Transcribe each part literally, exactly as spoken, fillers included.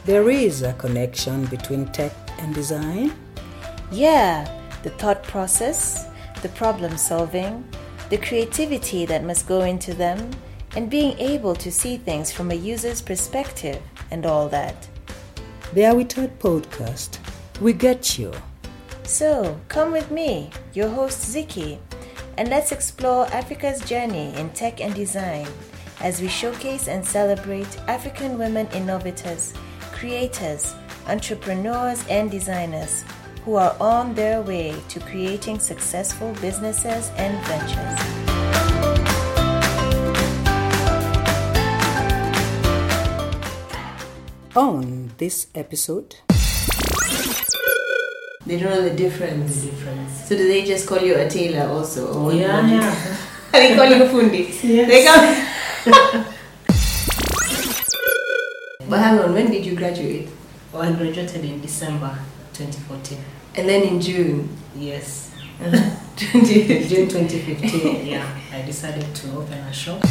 There is a connection between tech and design? Yeah, the thought process, the problem solving, the creativity that must go into them, and being able to see things from a user's perspective and all that. The Are We Taught podcast. We get you. So, come with me, your host Ziki, and let's explore Africa's journey in tech and design as we showcase and celebrate African women innovators, creators, entrepreneurs, and designers who are on their way to creating successful businesses and ventures. On this episode, they don't know the difference. The difference. So do they just call you a tailor also? Or Yeah, yeah. They call you Fundi. Yes. They come. But hang on, when did you graduate? Oh, I graduated in December twenty fourteen. And then in June? Yes. twenty June twenty fifteen, yeah. I decided to open a shop.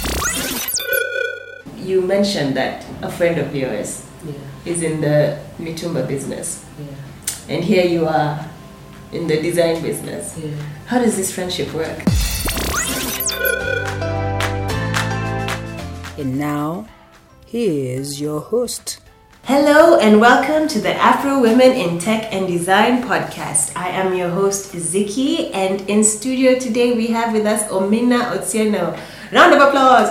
You mentioned that a friend of yours Yeah. is in the mitumba business. Yeah. And here you are in the design business. Yeah. How does this friendship work? and now, here's your host. Hello and welcome to the Afro Women in Tech and Design podcast. I am your host Ziki, and in studio today we have with us Omina Otieno. Round of applause!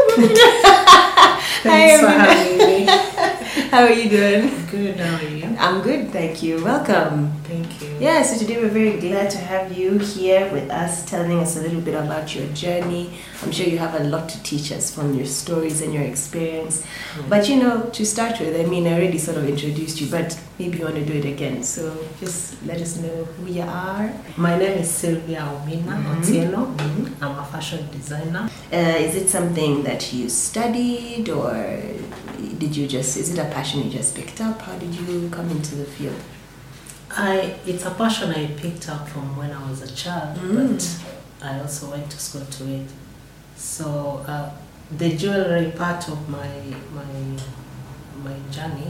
Thanks for having me. How are you doing? Good, how are you? I'm good, thank you. Welcome. Thank you. Yeah, so today we're very glad to have you here with us, telling us a little bit about your journey. I'm sure you have a lot to teach us from your stories and your experience. Mm-hmm. But you know, to start with, I mean, I already sort of introduced you, but maybe you want to do it again. So just let us know who you are. My name is Sylvia Omina Mhm. Otieno. Mhm. I'm a fashion designer. Uh, is it something that you studied, or did you just, is it a passion you just picked up? How did you come into the field? I It's a passion I picked up from when I was a child, Mm. but I also went to school to it. So uh, the jewelry part of my my my journey,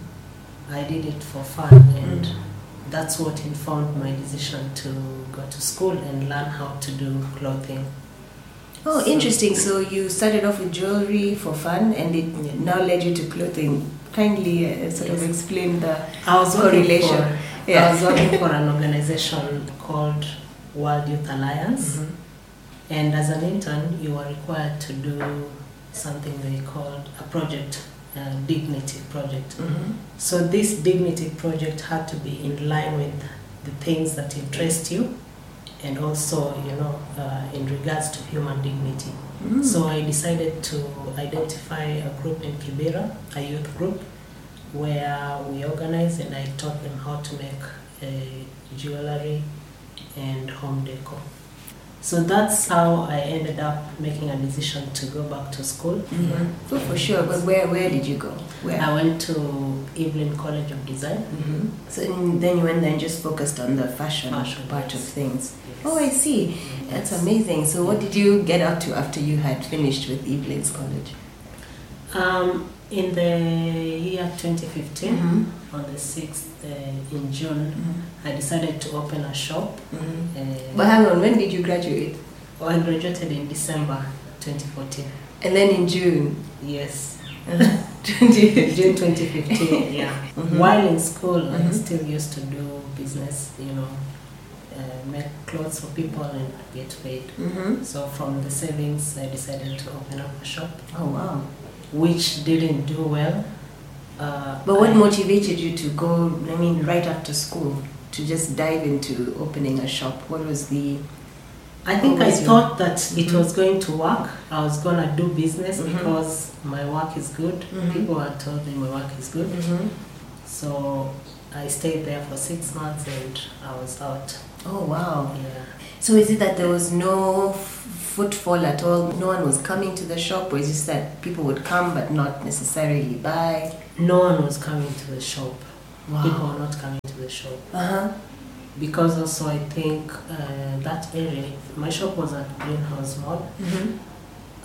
I did it for fun, and Mm. that's what informed my decision to go to school and learn how to do clothing. Oh, So- interesting. So you started off with jewelry for fun, and it now led you to clothing. Kindly uh, sort of Yes. explain the I was working correlation. for Yeah. I was working for an organization called World Youth Alliance, Mhm. and as an intern, you are required to do something they called a project, a dignity project. Mhm. So this dignity project had to be in line with the things that interest you, and also, you know, uh, in regards to human dignity. Mm. So I decided to identify a group in Kibera, a youth group, where we organized, and I taught them how to make uh, jewelry and home decor. So that's how I ended up making a decision to go back to school. Mhm. Oh, for sure. But where where did you go? Where? I went to Evelyn College of Design. Mhm. So then then you went there and just focused on the fashion, Fashion, part of yes. things. Yes. Oh, I see. That's amazing. So what did you get up to after you had finished with Evelyn's College? Um, in the year twenty fifteen, Mhm. on the sixth uh, in June, Mhm. I decided to open a shop. Mhm. Uh, But hang on, when did you graduate? oh, I graduated in December twenty fourteen. And then in June. Yes, twenty June twenty fifteen. Yeah. Mhm. While in school, I Mhm. still used to do business. You know, uh, make clothes for people and get paid. Mhm. So from the savings, I decided to open up a shop, Oh, wow. which didn't do well. Uh, But what I- motivated you to go, I mean, right after school, to just dive into opening a shop? What was the... I think I Always your- thought that it Mhm. was going to work. I was gonna do business Mhm. because my work is good. Mhm. People had told me my work is good. Mhm. So I stayed there for six months and I was out. Oh, wow. Yeah. So is it that there was no f- footfall at all? No one was coming to the shop? Or is it just that people would come but not necessarily buy? No one was coming to the shop. Wow. People were not coming to the shop. Uh-huh. Because also I think uh, that area, my shop was at Greenhouse Mall. Mm-hmm.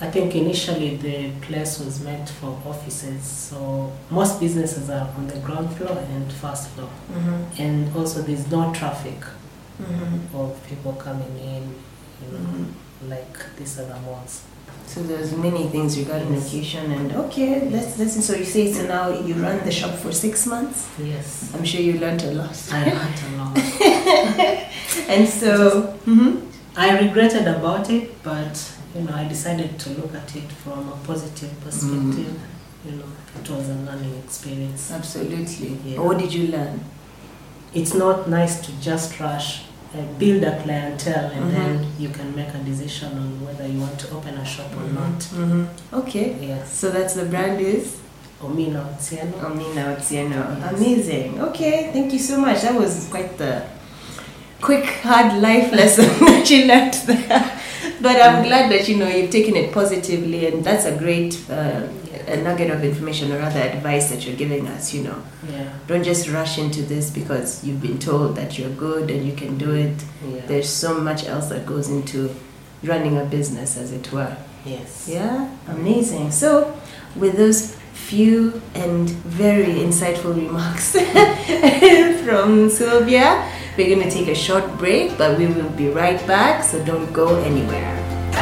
I think initially the place was meant for offices, so most businesses are on the ground floor and first floor. Mm-hmm. And also there's no traffic Mm-hmm. of people coming in, you know, Mm-hmm. like these other malls. So there's many things regarding Yes. location and okay, let's listen. So you say so now you run the shop for six months. Yes. I'm sure you learned a lot. I learned a lot. And so, mm-hmm. I regretted about it, but you know, I decided to look at it from a positive perspective. Mm. You know, it was a learning experience. Absolutely. Yeah. What did you learn? It's not nice to just rush and build a clientele and Mhm. then you can make a decision on whether you want to open a shop or not. Mm-hmm. Okay. Yes. So that's the brand is Omina Otieno. Omina Otieno. Yes. Amazing. Okay, thank you so much. That was quite the quick, hard life lesson that you learned there. But I'm glad that you know you've taken it positively, and that's a great uh, a nugget of information or rather advice that you're giving us. You know, Yeah. don't just rush into this because you've been told that you're good and you can do it. Yeah. There's so much else that goes into running a business, as it were. Yes. Yeah, amazing. So, with those few and very insightful remarks from Sylvia, we're going to take a short break, but we will be right back, so don't go anywhere.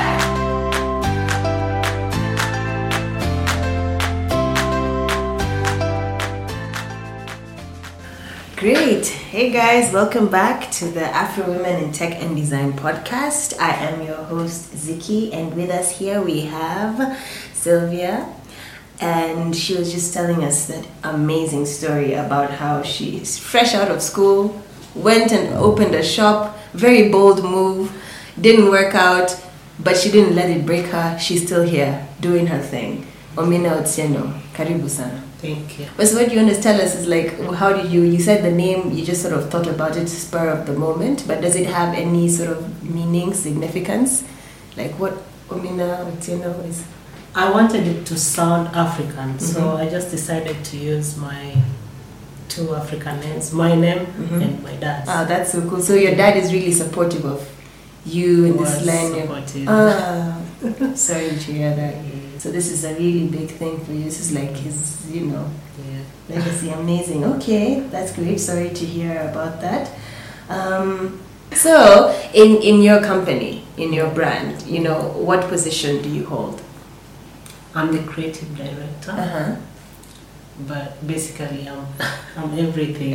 Great. Hey guys, welcome back to the Afro Women in Tech and Design podcast. I am your host, Ziki, and with us here we have Sylvia. And she was just telling us that amazing story about how she's fresh out of school, went and opened a shop, very bold move, didn't work out, but she didn't let it break her. She's still here, doing her thing. Omina Otieno, karibu sana. Thank you. But so what you want to tell us is like, how did you, you said the name, you just sort of thought about it spur of the moment, but does it have any sort of meaning, significance? Like what Omina Otieno is? I wanted it to sound African, so Mhm. I just decided to use my two African names, my name Mhm. and my dad's. Ah, that's so cool. So your dad is really supportive of you in this Was line. supportive. Ah, sorry to hear that. So this is a really big thing for you. This is like his, you know, Yeah. legacy. Amazing. Okay, that's great. Sorry to hear about that. Um, so in in your company, in your brand, you know, what position do you hold? I'm the creative director, Uh-huh. but basically I'm I'm everything.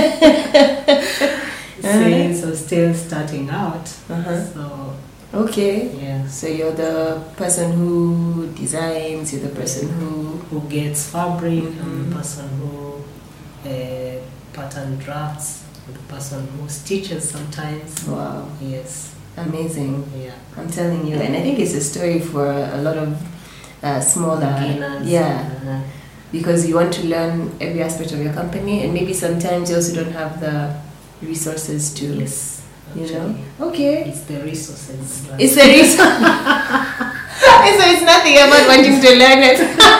Since I'm still starting out, Uh-huh. so Okay. yeah, So you're the person who designs. You're the person who. who gets fabric, I'm Mhm. the person who uh, pattern drafts, I'm the person who stitches sometimes. Wow. Yes, Amazing. yeah. I'm telling you, and I think it's a story for a lot of uh, smaller, Beginners. yeah, Uh-huh. because you want to learn every aspect of your company, and maybe sometimes you also don't have the resources to, Yes, you know. actually. Okay, It's the resources. but- it's the reason. So it's nothing about wanting to learn it.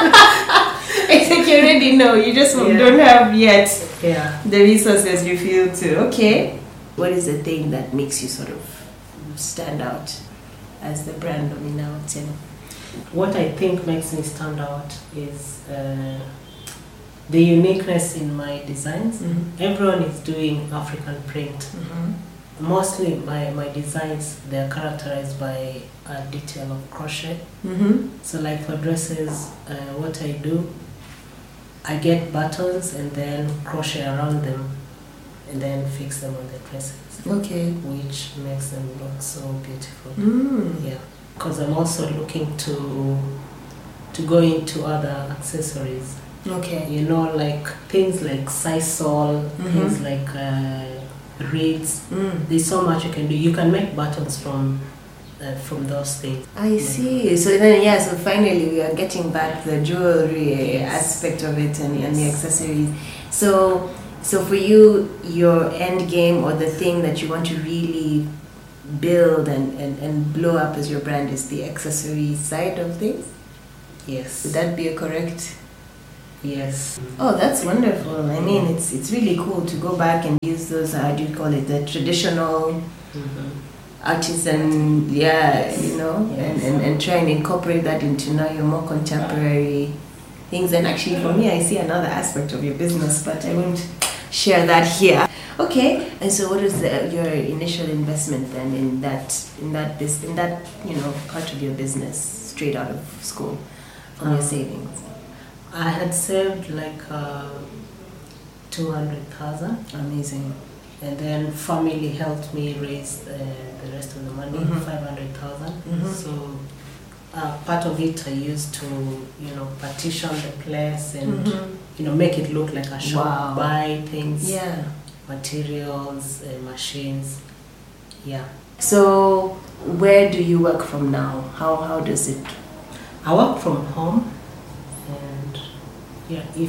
It's like you already know, you just Yeah. don't have yet yeah. the resources you feel to. Okay, what is the thing that makes you sort of stand out as the brand Omina Otieno? What I think makes me stand out is uh, the uniqueness in my designs. Mm-hmm. Everyone is doing African print. Mm-hmm. Mostly my, my designs, they're characterized by a detail of crochet. Mm-hmm. So like for dresses, uh, what I do, I get buttons and then crochet around them and then fix them on the dresses, Okay. which makes them look so beautiful. Mm. Yeah, because I'm also looking to to go into other accessories. Okay. You know, like things like sisal, Mhm. things like uh, reeds. Mm. There's so much you can do. You can make buttons from uh, from those things. I see. So then, yeah. So finally, we are getting back the jewelry Yes. aspect of it and, and the Yes. accessories. So, so for you, your end game or the thing that you want to really build and, and, and blow up as your brand is the accessory side of things. Yes. Would that be a correct? Yes. Oh, that's wonderful. I mean, it's it's really cool to go back and use those. How do you call it? The traditional Mhm. artisan, yeah, you know, Yes. and, and, and try and incorporate that into now your more contemporary things. And actually, for me, I see another aspect of your business, but I won't share that here. Okay, and so what is the, your initial investment then in that in that bus- in that you know part of your business straight out of school from your Um, savings? I had saved like uh, two hundred thousand, Amazing. and then family helped me raise uh, the rest of the money, Mhm. five hundred thousand. Mhm. So uh, part of it I used to, you know, partition the place and Mhm. you know make it look like a shop. Wow. Buy things, Yeah. materials, uh, machines. Yeah. So where do you work from now? How how does it? I work from home, and yeah, if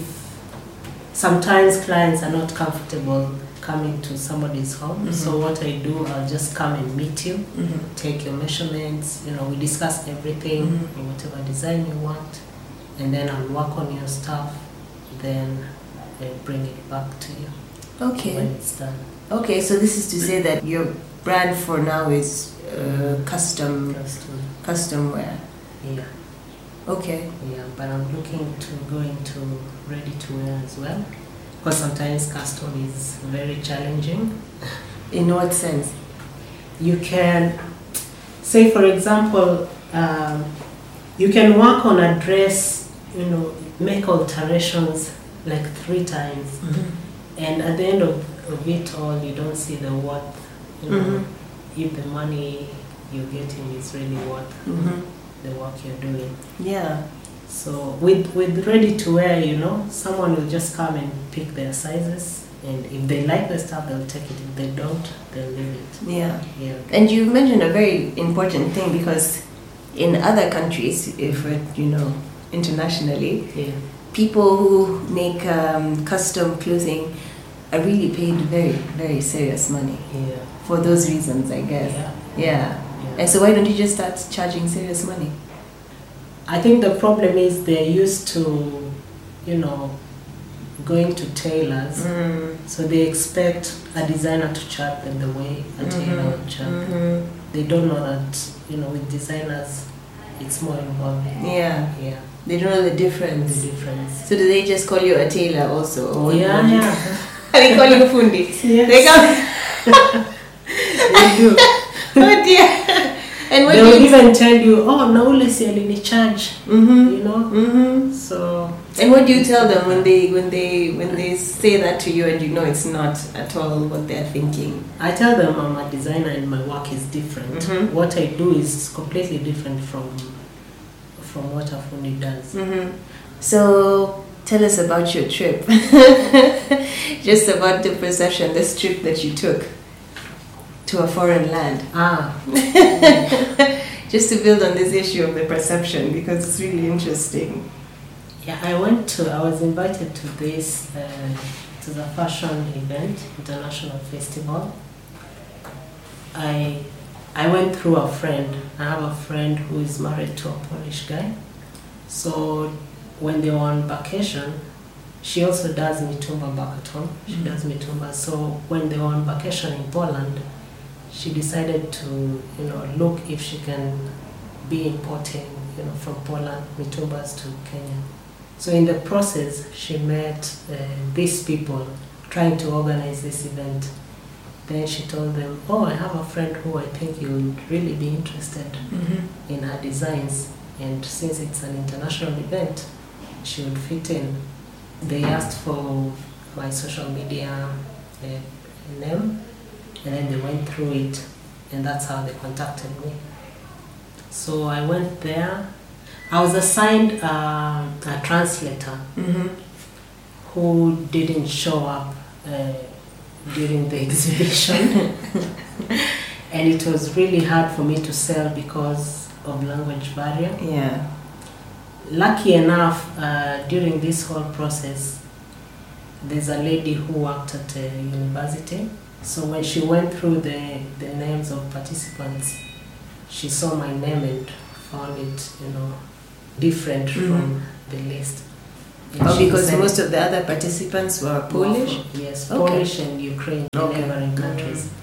sometimes clients are not comfortable coming to somebody's home, Mhm. so what I do, I'll just come and meet you, Mhm. take your measurements, you know, we discuss everything, Mhm. in whatever design you want, and then I'll work on your stuff, then uh, bring it back to you when Okay. it's done. Okay. So this is to say that your brand for now is uh, custom Custom. custom wear. Yeah, Okay. yeah, but I'm looking to go into ready to wear as well, because sometimes custom is very challenging. In what sense? You can say, for example, um, you can work on a dress, you know, make alterations like three times, and at the end of, of it all, you don't see the worth, you know, Mhm. if the money you're getting is really worth Mhm. the work you're doing. Yeah. So with with ready to wear, you know, someone will just come and pick their sizes, and if they like the stuff, they'll take it. If they don't, they'll leave it. Yeah. Yeah. And you mentioned a very important thing, because in other countries, if we're, you know, internationally, Yeah. people who make um, custom clothing are really paid very, very serious money Yeah. for those reasons, I guess. Yeah. Yeah. Yeah. And so why don't you just start charging serious money? I think the problem is they're used to, you know, going to tailors, Mm. so they expect a designer to charge them the way a tailor Mhm. would charge them. Mhm. They don't know that, you know, with designers, it's more involved. Yeah. Yeah, They don't know the the difference. difference. So do they just call you a tailor also? Or Yeah, what do you- yeah. They call you Fundi. Yes. They come. They do. Oh dear. And what They do will you? even tell you, oh, now let's see a charge, Mm-hmm. you know. Mm-hmm. So And what do you tell them when they when they when they say that to you and you know it's not at all what they're thinking? I tell them I'm a designer and my work is different. Mhm. What I do is completely different from from what a Fundi does. Mm-hmm. So tell us about your trip. Just about the perception, this trip that you took to a foreign land. Ah, Just to build on this issue of the perception, because it's really interesting. yeah. I went to. I was invited to this uh, to the fashion event, international festival. I I went through a friend. I have a friend who is married to a Polish guy. So when they were on vacation, she also does mitumba back at home. She Mhm. does mitumba. So when they were on vacation in Poland, she decided to, you know, look if she can be importing, you know, from Poland mitumbas to Kenya. So in the process, she met uh, these people trying to organize this event. Then she told them, oh, I have a friend who I think you would really be interested Mm-hmm. in her designs, and since it's an international event, she would fit in. They asked for my social media uh, name, and then they went through it, and that's how they contacted me. So I went there. I was assigned uh, a translator Mm-hmm. who didn't show up uh, during the exhibition. And it was really hard for me to sell because of language barrier. Yeah. Lucky enough, uh, during this whole process, there's a lady who worked at a university. So when she went through the, the names of participants, she saw my name and found it, you know, different Mhm. from the list. And Oh, she because said- most of the other participants were Polish? Yes, Okay. Polish and Ukraine, Okay. neighboring Mm. countries.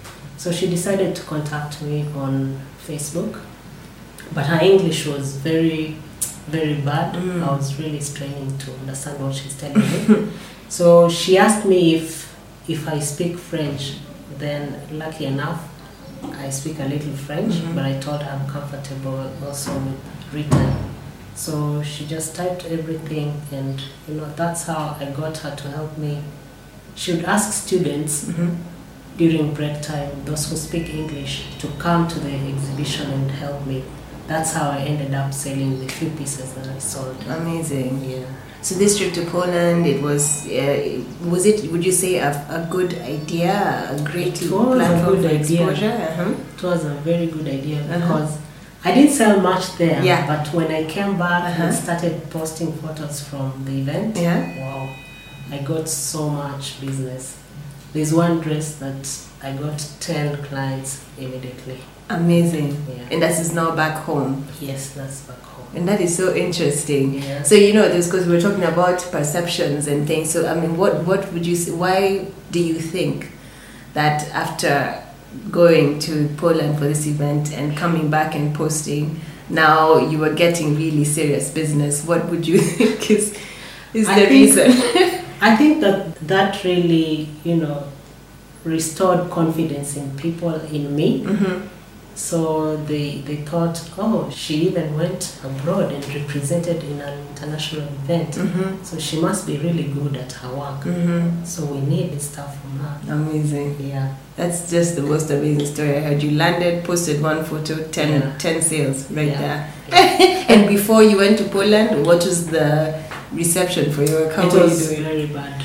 So she decided to contact me on Facebook, but her English was very, very bad. Mm. I was really straining to understand what she's telling me. So she asked me if if I speak French. Then, lucky enough, I speak a little French, Mhm. but I told her I'm comfortable also with written. So she just typed everything, and you know that's how I got her to help me. She would ask students Mhm. during break time, those who speak English, to come to the exhibition and help me. That's how I ended up selling the few pieces that I sold. Amazing. Yeah. So this trip to Poland, it was, uh, was it, would you say, a, a good idea, a great It was a platform good for idea. exposure? Uh-huh. It was a very good idea Uh-huh. because I didn't sell much there, Yeah. but when I came back Uh-huh. and started posting photos from the event, Yeah. wow, I got so much business. There's one dress that I got ten clients immediately. Amazing. Yeah. And that is now back home. Yes, that's back home. And that is so interesting. Yeah. So, you know, this because we're talking about perceptions and things. So, I mean, what, what would you say, why do you think that after going to Poland for this event and coming back and posting, now you were getting really serious business? What would you think is, is I the think- reason? I think that that really, you know, restored confidence in people, in me. Mm-hmm. So they they thought, oh, she even went abroad and represented in an international event. Mm-hmm. So she must be really good at her work. Mm-hmm. So we need stuff from her. Amazing. Yeah. That's just the most amazing story I heard. You landed, posted one photo, ten, Yeah. ten sales right Yeah. there. And before you went to Poland, what was the reception for your account? It What were you was doing? very bad.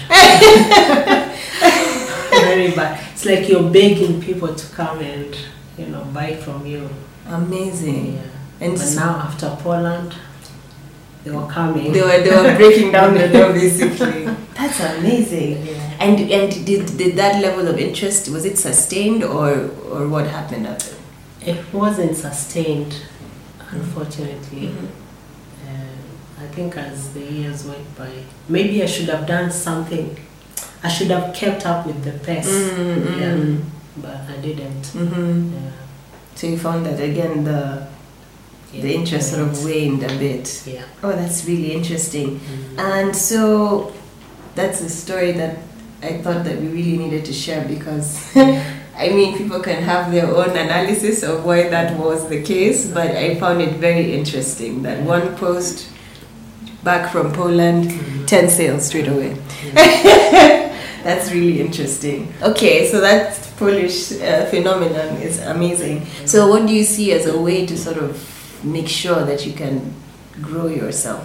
Very bad. It's like you're begging people to come and, you know, buy from you. Amazing. Yeah. And But s- now after Poland, they were coming. they were they were breaking down the door basically. That's amazing. Yeah. And and did did that level of interest, was it sustained or or what happened after? It wasn't sustained, unfortunately. Mhm. Uh, I think as the years went by, maybe I should have done something. I should have kept up with the pace. Mm, Yeah, mm. but I didn't. Mhm. Yeah. So you found that again the Yeah, the interest sort of right. waned a bit. Yeah. Oh, that's really interesting. Mhm. And so that's a story that I thought that we really needed to share because I mean people can have their own analysis of why that was the case, but I found it very interesting that one post back from Poland, Mhm. ten sales straight away. Yeah. That's really interesting. Okay, so that Polish uh, phenomenon is amazing. So what do you see as a way to sort of make sure that you can grow yourself?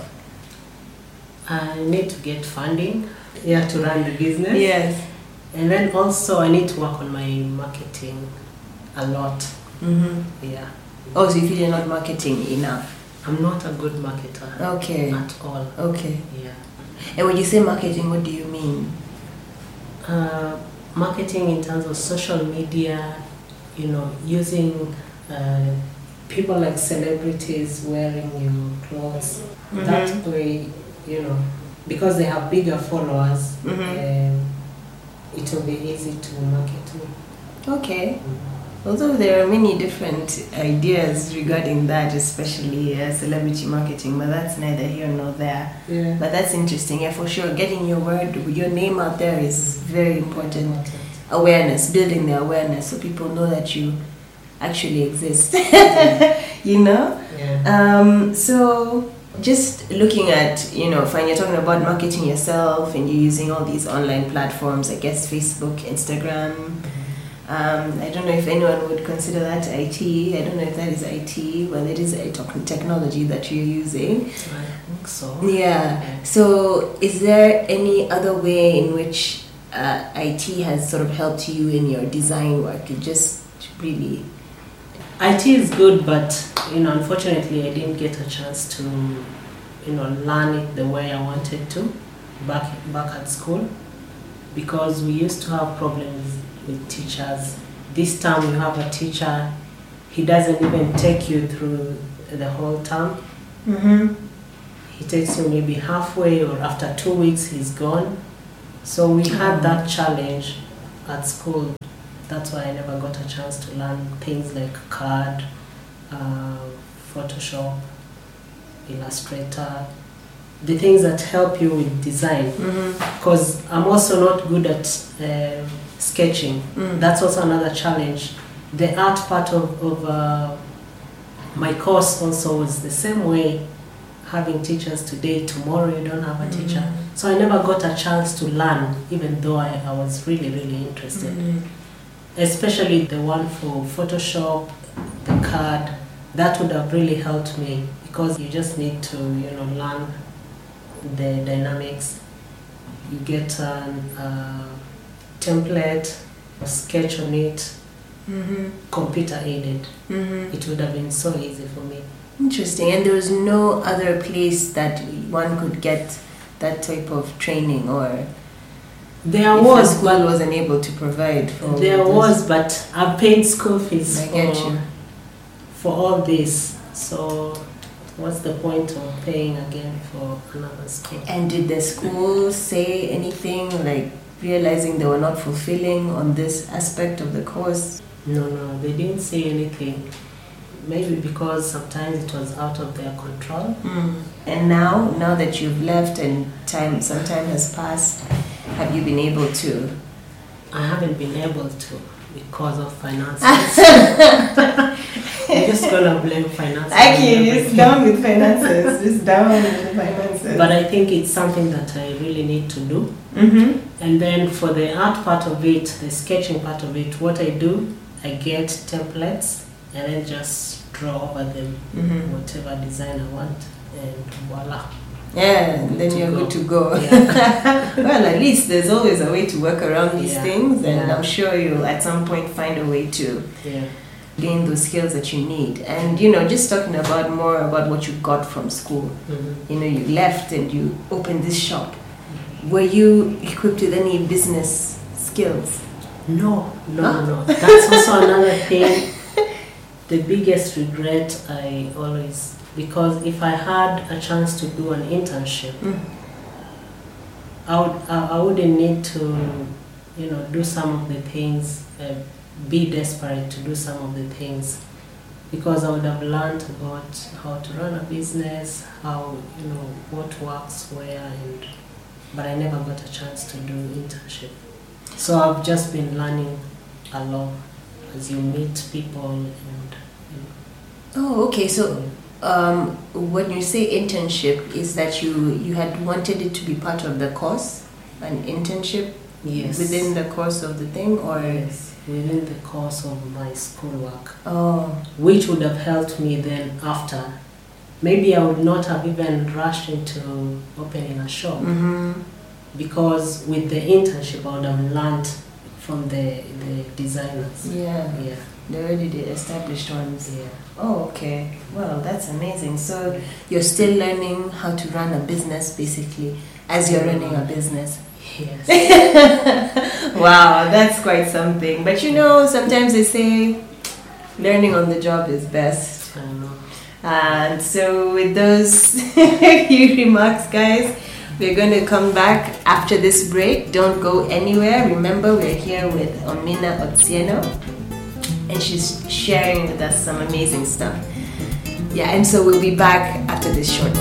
I need to get funding. Yeah, to run the business. Yes. And then also I need to work on my marketing a lot. Mm-hmm. Yeah. Oh, so you feel you're not marketing enough? I'm not a good marketer Okay. at all. Okay. Yeah. And when you say marketing, what do you mean? Uh, marketing in terms of social media, you know, using uh, people like celebrities wearing your clothes. Mhm. That way, you know, because they have bigger followers, Mhm. um, it will be easy to market me. Okay. Although there are many different ideas regarding that, especially uh, celebrity marketing, but that's neither here nor there. Yeah. But that's interesting. Yeah, for sure. Getting your word, your name out there is very important. Awareness, building the awareness so people know that you actually exist. You know? Yeah. Um, so just looking at, you know, fine, you're talking about marketing yourself and you're using all these online platforms, I guess Facebook, Instagram. Um, I don't know if anyone would consider that I T. I don't know if that is I T, well, it is a tech- technology that you're using. I think so. Yeah. So is there any other way in which uh, I T has sort of helped you in your design work? It just really... I T is good, but you know, unfortunately, I didn't get a chance to, you know, learn it the way I wanted to back back at school, because we used to have problems with teachers. This term, you have a teacher, he doesn't even take you through the whole term. Mm-hmm. He takes you maybe halfway, or after two weeks, he's gone. So we had that challenge at school, that's why I never got a chance to learn things like C A D, uh, Photoshop, Illustrator, the things that help you with design. Because mm-hmm. I'm also not good at uh, sketching. Mm. That's also another challenge. The art part of, of uh, my course also was the same way. Having teachers today, tomorrow you don't have a teacher. Mm-hmm. So I never got a chance to learn, even though I, I was really, really interested. Mm-hmm. Especially the one for Photoshop, the C A D, that would have really helped me, because you just need to, you know, learn the dynamics. You get a uh, template, a sketch on it, mm-hmm. computer aided. Mm-hmm. It would have been so easy for me. Interesting. And there was no other place that one could get that type of training, or there was, the school wasn't able to provide for there this? was, but I paid school fees I for, get you. for all this. So what's the point of paying again for another school? And did the school say anything, like realizing they were not fulfilling on this aspect of the course? No, no, they didn't say anything. Maybe because sometimes it was out of their control. Mm. And now, now that you've left and time, some time has passed, have you been able to? I haven't been able to because of finances. I'm just gonna blame finances. Okay, just down with finances. Just down with the finances. But I think it's something that I really need to do. Mm-hmm. And then for the art part of it, the sketching part of it, what I do, I get templates and then just draw over them, mm-hmm. whatever design I want, and voila. Yeah, and then you're go. good to go. Yeah. Well, at least there's always a way to work around these yeah. things, and yeah. I'm sure you'll at some point find a way to yeah. gain those skills that you need. And you know, just talking about more about what you got from school. Mm-hmm. You know, you left and you opened this shop. Were you equipped with any business skills? No, no, huh? no. That's also another thing. The biggest regret I always, because if I had a chance to do an internship, mm. I would I, I wouldn't need to, you know, do some of the things, uh, be desperate to do some of the things, because I would have learned about how to run a business, how, you know, what works where, and but I never got a chance to do internship. So I've just been learning along as you meet people and, you know. Oh, okay. So um, when you say internship, is that you, you had wanted it to be part of the course? An internship? Yes. Within the course of the thing, or? Yes, within the course of my schoolwork. Oh. Which would have helped me then after. Maybe I would not have even rushed into opening a shop. Mm-hmm. Because with the internship, I would have learned from the, the designers. Yeah. Yeah. They're already the established ones. Yeah. Oh, okay. Well, that's amazing. So you're still learning how to run a business, basically, as you're running a business. Yes. Wow, that's quite something. But you know, sometimes they say learning on the job is best. I know. And so with those few remarks, guys, we're going to come back after this break. Don't go anywhere. Remember, we're here with Omina Otieno, and she's sharing with us some amazing stuff. Yeah, and so we'll be back after this short break.